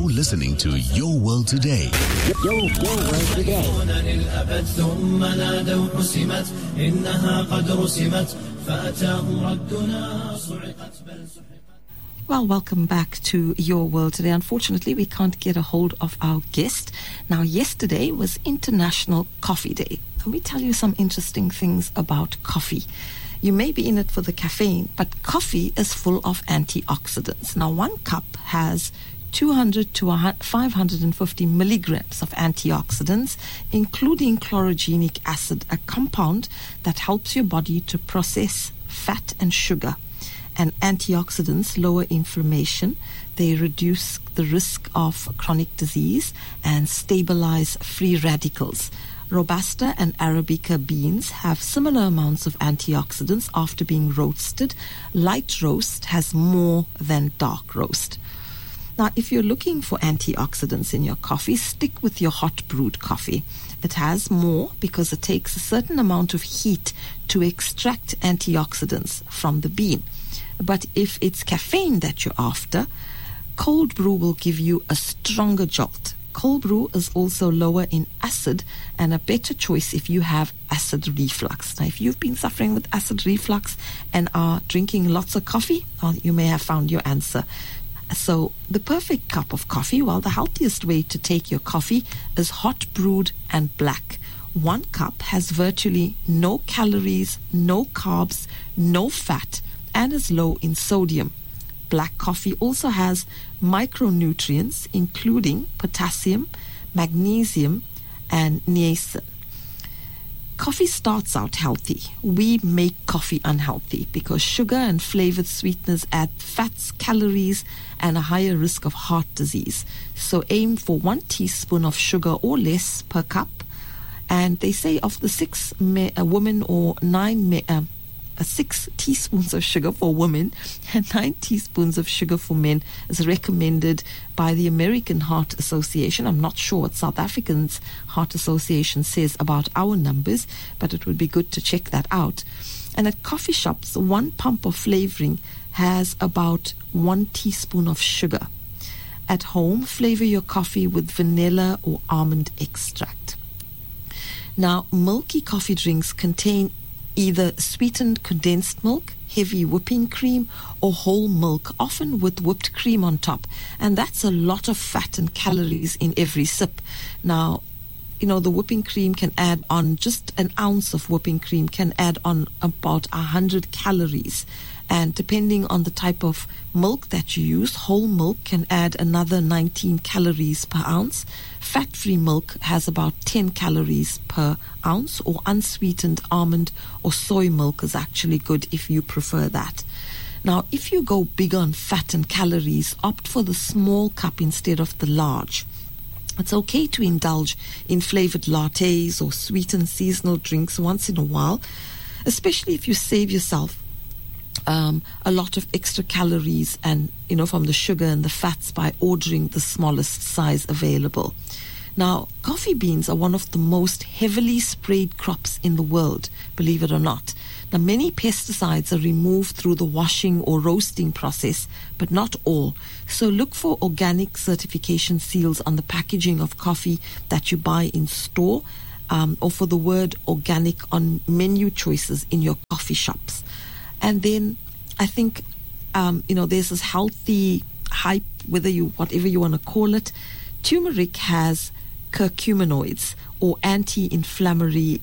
listening to Your World Today. Your World Today. Well, welcome back to Your World Today. Unfortunately, we can't get a hold of our guest. Now, yesterday was International Coffee Day. Let me tell you some interesting things about coffee. You may be in it for the caffeine, but coffee is full of antioxidants. Now, one cup has 200 to 550 milligrams of antioxidants, including chlorogenic acid, a compound that helps your body to process fat and sugar. And antioxidants lower inflammation, they reduce the risk of chronic disease and stabilize free radicals. Robusta and Arabica beans have similar amounts of antioxidants after being roasted. Light roast has more than dark roast. Now, if you're looking for antioxidants in your coffee, stick with your hot brewed coffee. It has more because it takes a certain amount of heat to extract antioxidants from the bean. But if it's caffeine that you're after, cold brew will give you a stronger jolt. Cold brew is also lower in acid and a better choice if you have acid reflux. Now, if you've been suffering with acid reflux and are drinking lots of coffee, well, you may have found your answer. So the perfect cup of coffee, well, the healthiest way to take your coffee is hot brewed and black. One cup has virtually no calories, no carbs, no fat, and is low in sodium. Black coffee also has micronutrients, including potassium, magnesium, and niacin. Coffee starts out healthy. We make coffee unhealthy because sugar and flavored sweeteners add fats, calories, and a higher risk of heart disease. So aim for 1 teaspoon of sugar or less per cup. And they say of the 6 teaspoons of sugar for women and 9 teaspoons of sugar for men is recommended by the American Heart Association. I'm not sure what South African's Heart Association says about our numbers, but it would be good to check that out. And at coffee shops, 1 pump of flavoring has about 1 teaspoon of sugar. At home, flavor your coffee with vanilla or almond extract. Now, milky coffee drinks contain either sweetened condensed milk, heavy whipping cream, or whole milk, often with whipped cream on top. And that's a lot of fat and calories in every sip. Now, you know, the whipping cream can add on, just an ounce of whipping cream can add on about 100 calories. And depending on the type of milk that you use, whole milk can add another 19 calories per ounce. Fat-free milk has about 10 calories per ounce, or unsweetened almond or soy milk is actually good if you prefer that. Now, if you go big on fat and calories, opt for the small cup instead of the large. It's okay to indulge in flavored lattes or sweetened seasonal drinks once in a while, especially if you save yourself a lot of extra calories and, you know, from the sugar and the fats by ordering the smallest size available. Now, coffee beans are one of the most heavily sprayed crops in the world, believe it or not. Now, many pesticides are removed through the washing or roasting process, but not all. So look for organic certification seals on the packaging of coffee that you buy in store, or for the word organic on menu choices in your coffee shops. And then I think, there's this healthy hype, whatever you want to call it. Turmeric has curcuminoids, or anti-inflammatory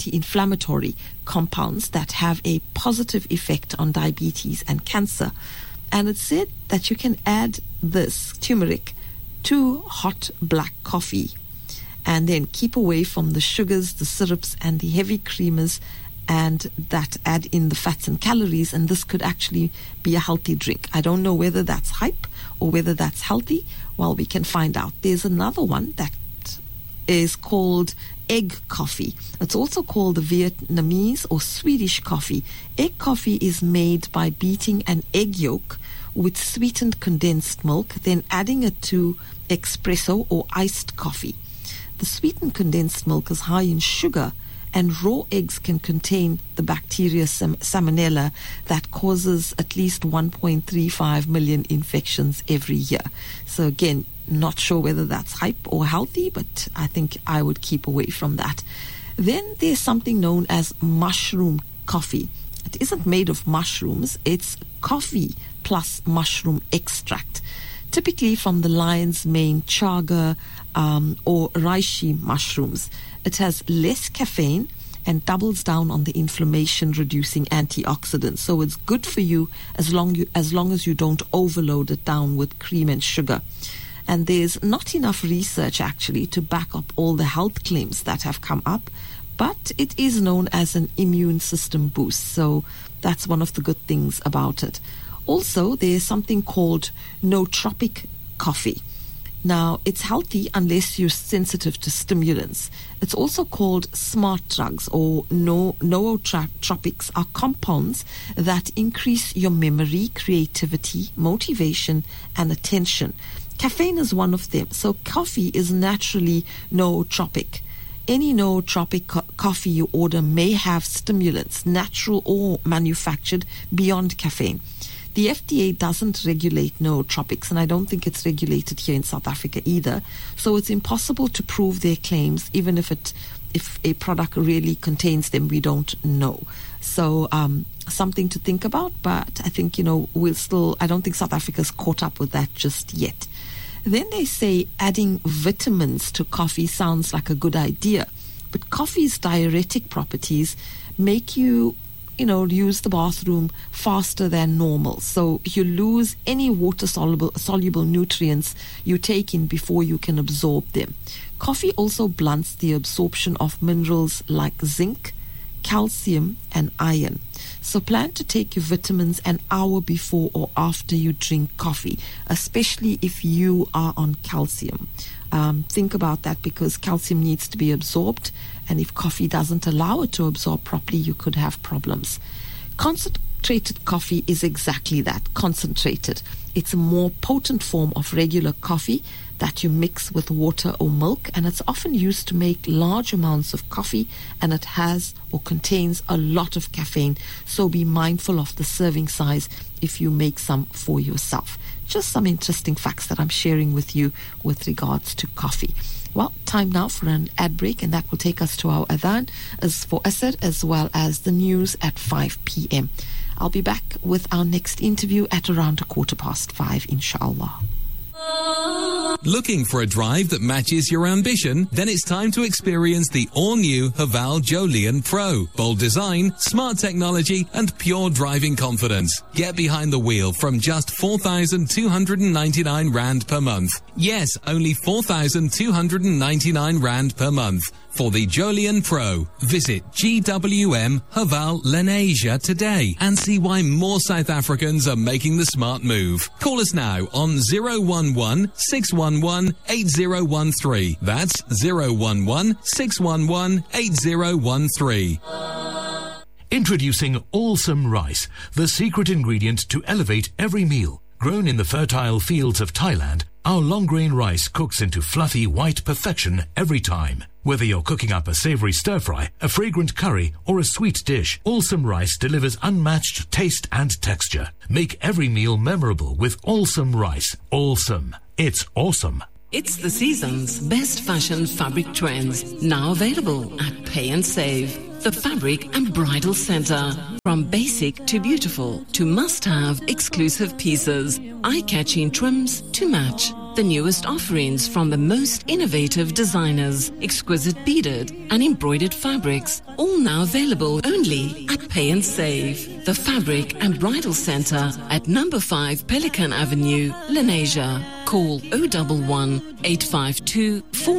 compounds that have a positive effect on diabetes and cancer. And it's said that you can add this turmeric to hot black coffee and then keep away from the sugars, the syrups, and the heavy creamers, and that add in the fats and calories, and this could actually be a healthy drink. I don't know whether that's hype or whether that's healthy. Well, we can find out. There's another one that is called egg coffee. It's also called the Vietnamese or Swedish coffee. Egg coffee is made by beating an egg yolk with sweetened condensed milk, then adding it to espresso or iced coffee. The sweetened condensed milk is high in sugar and raw eggs can contain the bacteria Salmonella that causes at least 1.35 million infections every year. So again, not sure whether that's hype or healthy, but I think I would keep away from that. Then there's something known as mushroom coffee. It isn't made of mushrooms, it's coffee plus mushroom extract, typically from the lion's mane, chaga, or reishi mushrooms. It has less caffeine and doubles down on the inflammation-reducing antioxidants. So it's good for you as long as you don't overload it down with cream and sugar. And there's not enough research actually to back up all the health claims that have come up, but it is known as an immune system boost. So that's one of the good things about it. Also, there's something called nootropic coffee. Now, it's healthy unless you're sensitive to stimulants. It's also called smart drugs, or nootropics are compounds that increase your memory, creativity, motivation, and attention. Caffeine is one of them. So coffee is naturally nootropic. Any nootropic coffee you order may have stimulants, natural or manufactured, beyond caffeine. The FDA doesn't regulate nootropics, and I don't think it's regulated here in South Africa either. So it's impossible to prove their claims, even if a product really contains them, we don't know. So something to think about, but I think, I don't think South Africa's caught up with that just yet. Then they say adding vitamins to coffee sounds like a good idea, but coffee's diuretic properties make you, use the bathroom faster than normal. So you lose any water-soluble nutrients you take in before you can absorb them. Coffee also blunts the absorption of minerals like zinc, calcium, and iron. So plan to take your vitamins an hour before or after you drink coffee, especially if you are on calcium. Think about that, because calcium needs to be absorbed, and if coffee doesn't allow it to absorb properly, you could have problems. Concentrated coffee is exactly that, concentrated. It's a more potent form of regular coffee that you mix with water or milk, and it's often used to make large amounts of coffee, and it has or contains a lot of caffeine, so be mindful of the serving size if you make some for yourself. Just some interesting facts that I'm sharing with you with regards to coffee. Well, time now for an ad break, and that will take us to our adhan as for Asr, as well as the news at 5 p.m. I'll be back with our next interview at around 5:15, inshallah. Looking for a drive that matches your ambition? Then it's time to experience the all-new Haval Jolion Pro. Bold design, smart technology, and pure driving confidence. Get behind the wheel from just 4,299 Rand per month. Yes, only 4,299 Rand per month. For the Jolion Pro, visit GWM Haval Lenasia today and see why more South Africans are making the smart move. Call us now on 011 611 8013. That's 011 611 8013. Introducing Allsome Rice, the secret ingredient to elevate every meal. Grown in the fertile fields of Thailand, our long-grain rice cooks into fluffy white perfection every time. Whether you're cooking up a savory stir-fry, a fragrant curry, or a sweet dish, Allsome Rice delivers unmatched taste and texture. Make every meal memorable with Allsome Rice. Allsome. It's awesome. It's the season's best fashion fabric trends, now available at Pay and Save. The Fabric and Bridal Center. From basic to beautiful to must-have exclusive pieces, eye-catching trims to match. The newest offerings from the most innovative designers, exquisite beaded and embroidered fabrics, all now available only at Pay and Save. The Fabric and Bridal Center at number 5 Pelican Avenue, Lenasia. Call 011 852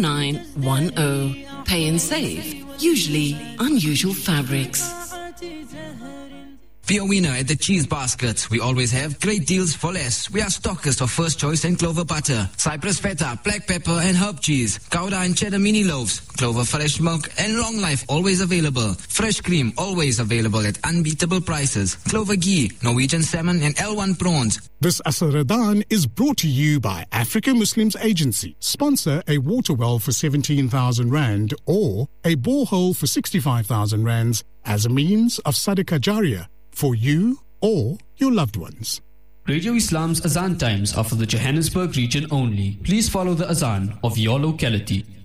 4910. Pay and Save. Usually unusual fabrics. Be a winner at the Cheese Basket. We always have great deals for less. We are stockers of First Choice and Clover butter, Cypress feta, black pepper and herb cheese, Gouda and cheddar mini loaves, Clover fresh milk and long life always available. Fresh cream always available at unbeatable prices. Clover ghee, Norwegian salmon and L1 prawns. This Asr Ramadan is brought to you by Africa Muslims Agency. Sponsor a water well for 17,000 Rand or a borehole for 65,000 Rands as a means of Sadaqah Jariyah for you or your loved ones. Radio Islam's Azan times are for the Johannesburg region only. Please follow the Azan of your locality.